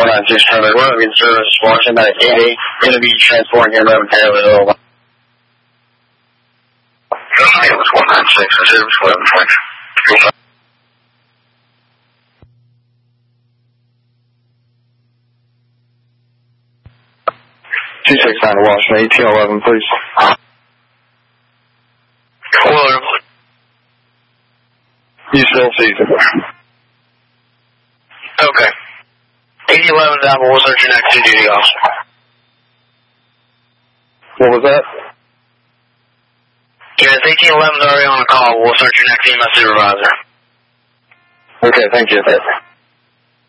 496 Traffic. We're in service, Washington at 88. Going to be transporting here momentarily. It was 196, service 11. 269 to Washington, 1811, please. Hello. You still see it. Okay. 1811 down, we'll search your next duty officer. What was that? Yeah, it's 1811's already on a call. We'll search your next email supervisor. Okay, thank you.